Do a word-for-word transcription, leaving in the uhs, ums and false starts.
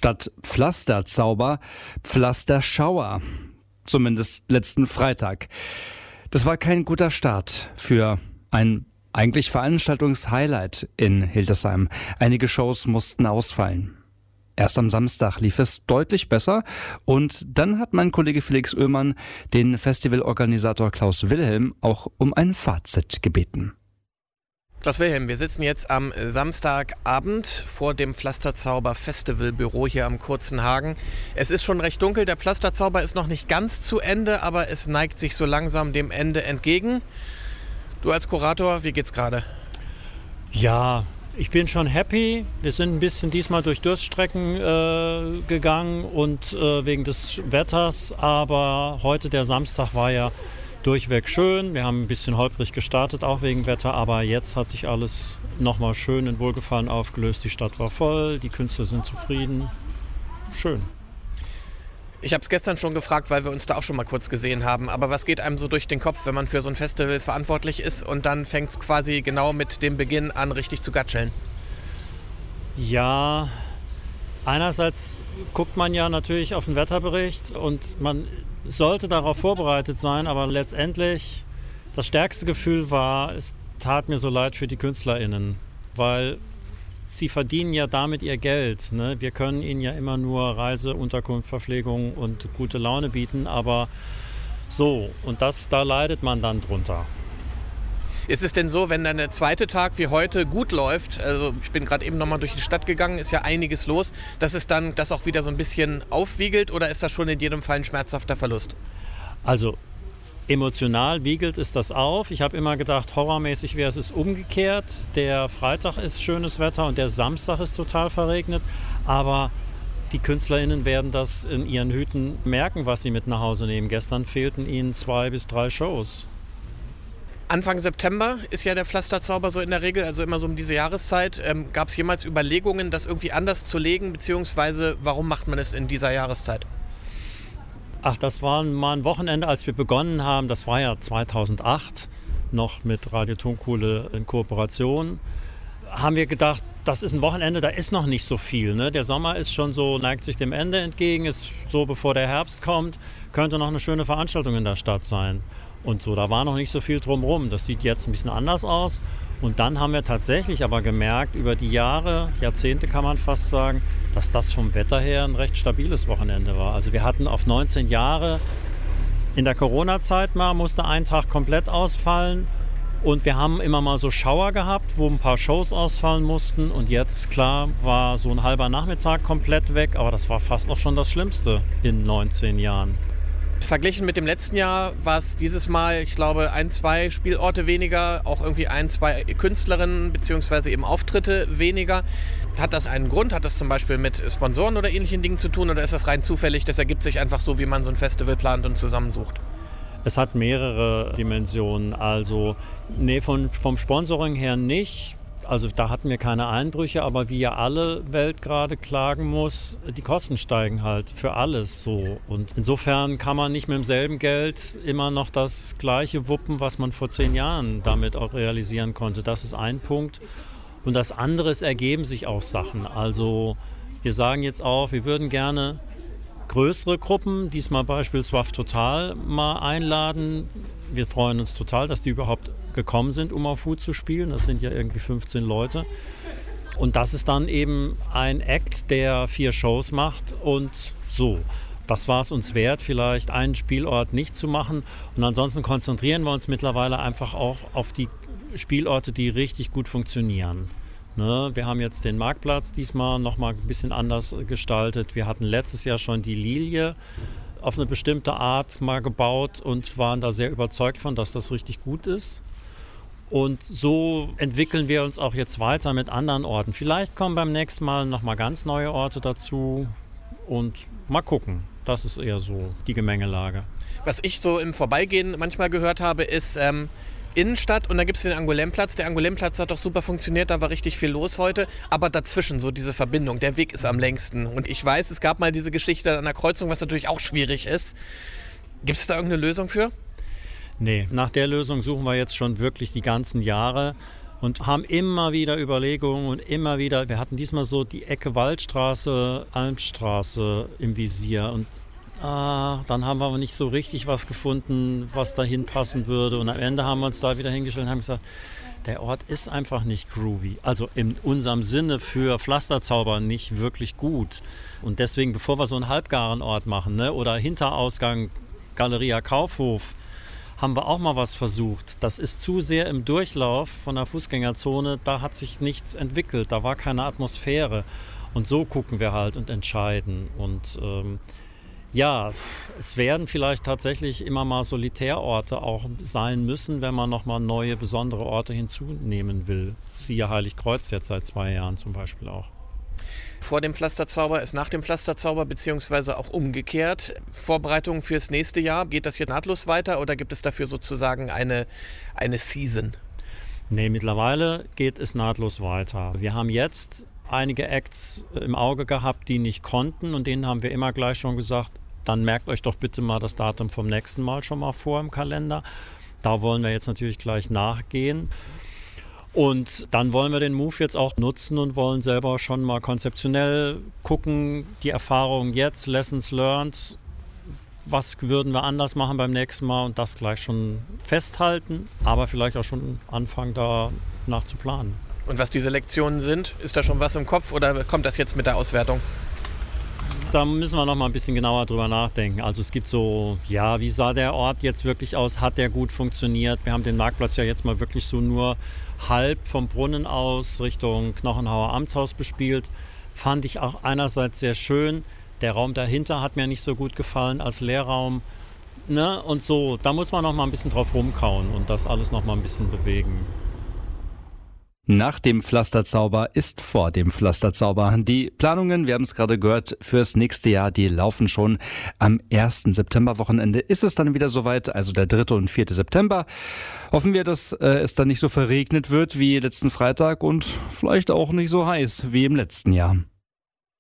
Statt Pflasterzauber, Pflasterschauer. Zumindest letzten Freitag. Das war kein guter Start für ein eigentlich Veranstaltungshighlight in Hildesheim. Einige Shows mussten ausfallen. Erst am Samstag lief es deutlich besser und dann hat mein Kollege Felix Oehlmann den Festivalorganisator Klaus Wilhelm auch um ein Fazit gebeten. Klaus Wilhelm, wir sitzen jetzt am Samstagabend vor dem Pflasterzauber-Festivalbüro hier am Kurzen Hagen. Es ist schon recht dunkel, der Pflasterzauber ist noch nicht ganz zu Ende, aber es neigt sich so langsam dem Ende entgegen. Du als Kurator, wie geht's gerade? Ja, ich bin schon happy. Wir sind ein bisschen diesmal durch Durststrecken äh, gegangen und äh, wegen des Wetters. Aber heute, der Samstag, war ja durchweg schön. Wir haben ein bisschen holprig gestartet, auch wegen Wetter. Aber jetzt hat sich alles nochmal schön in Wohlgefallen aufgelöst. Die Stadt war voll, die Künstler sind zufrieden. Schön. Ich habe es gestern schon gefragt, weil wir uns da auch schon mal kurz gesehen haben. Aber was geht einem so durch den Kopf, wenn man für so ein Festival verantwortlich ist und dann fängt es quasi genau mit dem Beginn an, richtig zu gatscheln? Ja, einerseits guckt man ja natürlich auf den Wetterbericht und man sollte darauf vorbereitet sein. Aber letztendlich, das stärkste Gefühl war, es tat mir so leid für die KünstlerInnen, weil sie verdienen ja damit ihr Geld. Ne? Wir können ihnen ja immer nur Reise, Unterkunft, Verpflegung und gute Laune bieten, aber so, und das, da leidet man dann drunter. Ist es denn so, wenn dann der zweite Tag wie heute gut läuft, also ich bin gerade eben nochmal durch die Stadt gegangen, ist ja einiges los, dass es dann das auch wieder so ein bisschen aufwiegelt oder ist das schon in jedem Fall ein schmerzhafter Verlust? Also emotional wiegelt es das auf. Ich habe immer gedacht, horrormäßig wäre es ist umgekehrt. Der Freitag ist schönes Wetter und der Samstag ist total verregnet. Aber die KünstlerInnen werden das in ihren Hüten merken, was sie mit nach Hause nehmen. Gestern fehlten ihnen zwei bis drei Shows. Anfang September ist ja der Pflasterzauber so in der Regel, also immer so um diese Jahreszeit. Ähm, gab es jemals Überlegungen, das irgendwie anders zu legen, beziehungsweise warum macht man es in dieser Jahreszeit? Ach, das war mal ein Wochenende, als wir begonnen haben. Das war ja zweitausendacht, noch mit Radio Tonkuhle in Kooperation. Haben wir gedacht, das ist ein Wochenende, da ist noch nicht so viel. Ne? Der Sommer ist schon so, neigt sich dem Ende entgegen, ist so, bevor der Herbst kommt, könnte noch eine schöne Veranstaltung in der Stadt sein. Und so, da war noch nicht so viel drumherum. Das sieht jetzt ein bisschen anders aus. Und dann haben wir tatsächlich aber gemerkt, über die Jahre, Jahrzehnte kann man fast sagen, dass das vom Wetter her ein recht stabiles Wochenende war. Also wir hatten auf neunzehn Jahre, in der Corona-Zeit mal, musste ein Tag komplett ausfallen. Und wir haben immer mal so Schauer gehabt, wo ein paar Shows ausfallen mussten. Und jetzt, klar, war so ein halber Nachmittag komplett weg. Aber das war fast auch schon das Schlimmste in neunzehn Jahren. Verglichen mit dem letzten Jahr war es dieses Mal, ich glaube, ein, zwei Spielorte weniger, auch irgendwie ein, zwei Künstlerinnen bzw. eben Auftritte weniger. Hat das einen Grund? Hat das zum Beispiel mit Sponsoren oder ähnlichen Dingen zu tun oder ist das rein zufällig? Das ergibt sich einfach so, wie man so ein Festival plant und zusammensucht. Es hat mehrere Dimensionen. Also nee, von, vom Sponsoring her nicht. Also da hatten wir keine Einbrüche, aber wie ja alle Welt gerade klagen muss, die Kosten steigen halt für alles so. Und insofern kann man nicht mit demselben Geld immer noch das Gleiche wuppen, was man vor zehn Jahren damit auch realisieren konnte. Das ist ein Punkt. Und das andere, es ergeben sich auch Sachen. Also wir sagen jetzt auch, wir würden gerne größere Gruppen, diesmal beispielsweise W A F Total, mal einladen. Wir freuen uns total, dass die überhaupt gekommen sind, um auf Hut zu spielen. Das sind ja irgendwie fünfzehn Leute. Und das ist dann eben ein Act, der vier Shows macht und so. Das war es uns wert, vielleicht einen Spielort nicht zu machen. Und ansonsten konzentrieren wir uns mittlerweile einfach auch auf die Spielorte, die richtig gut funktionieren. Ne, wir haben jetzt den Marktplatz diesmal nochmal ein bisschen anders gestaltet. Wir hatten letztes Jahr schon die Lilie auf eine bestimmte Art mal gebaut und waren da sehr überzeugt von, dass das richtig gut ist. Und so entwickeln wir uns auch jetzt weiter mit anderen Orten. Vielleicht kommen beim nächsten Mal nochmal ganz neue Orte dazu und mal gucken. Das ist eher so die Gemengelage. Was ich so im Vorbeigehen manchmal gehört habe, ist ähm, Innenstadt und da gibt es den Angolemplatz. Der Angolemplatz hat doch super funktioniert, da war richtig viel los heute. Aber dazwischen so diese Verbindung, der Weg ist am längsten. Und ich weiß, es gab mal diese Geschichte an der Kreuzung, was natürlich auch schwierig ist. Gibt es da irgendeine Lösung für? Nee, nach der Lösung suchen wir jetzt schon wirklich die ganzen Jahre. und haben immer wieder Überlegungen und immer wieder, wir hatten diesmal so die Ecke Waldstraße, Almstraße im Visier und ah, dann haben wir aber nicht so richtig was gefunden, was dahin passen würde und am Ende haben wir uns da wieder hingestellt und haben gesagt, der Ort ist einfach nicht groovy, also in unserem Sinne für Pflasterzauber nicht wirklich gut und deswegen, bevor wir so einen halbgaren Ort machen, ne, oder Hinterausgang Galeria Kaufhof, haben wir auch mal was versucht. Das ist zu sehr im Durchlauf von der Fußgängerzone, da hat sich nichts entwickelt, da war keine Atmosphäre. Und so gucken wir halt und entscheiden. Und ähm, ja, es werden vielleicht tatsächlich immer mal Solitärorte auch sein müssen, wenn man nochmal neue, besondere Orte hinzunehmen will. Siehe Heiligkreuz jetzt seit zwei Jahren zum Beispiel auch. Vor dem Pflasterzauber ist nach dem Pflasterzauber, beziehungsweise auch umgekehrt. Vorbereitungen fürs nächste Jahr, geht das hier nahtlos weiter oder gibt es dafür sozusagen eine, eine Season? Nee, mittlerweile geht es nahtlos weiter. Wir haben jetzt einige Acts im Auge gehabt, die nicht konnten und denen haben wir immer gleich schon gesagt, dann merkt euch doch bitte mal das Datum vom nächsten Mal schon mal vor im Kalender. Da wollen wir jetzt natürlich gleich nachgehen. Und dann wollen wir den Move jetzt auch nutzen und wollen selber schon mal konzeptionell gucken, die Erfahrungen jetzt, Lessons learned, was würden wir anders machen beim nächsten Mal und das gleich schon festhalten, aber vielleicht auch schon anfangen, da nach zu planen. Und was diese Lektionen sind, ist da schon was im Kopf oder kommt das jetzt mit der Auswertung? Da müssen wir noch mal ein bisschen genauer drüber nachdenken. Also es gibt so, ja, wie sah der Ort jetzt wirklich aus? Hat der gut funktioniert? Wir haben den Marktplatz ja jetzt mal wirklich so nur halb vom Brunnen aus Richtung Knochenhauer Amtshaus bespielt. Fand ich auch einerseits sehr schön. Der Raum dahinter hat mir nicht so gut gefallen als Leerraum. Ne? Und so, da muss man noch mal ein bisschen drauf rumkauen und das alles noch mal ein bisschen bewegen. Nach dem Pflasterzauber ist vor dem Pflasterzauber. Die Planungen, wir haben es gerade gehört, fürs nächste Jahr, die laufen schon. Am ersten Septemberwochenende ist es dann wieder soweit, also der dritte und vierte September. Hoffen wir, dass äh, es dann nicht so verregnet wird wie letzten Freitag und vielleicht auch nicht so heiß wie im letzten Jahr.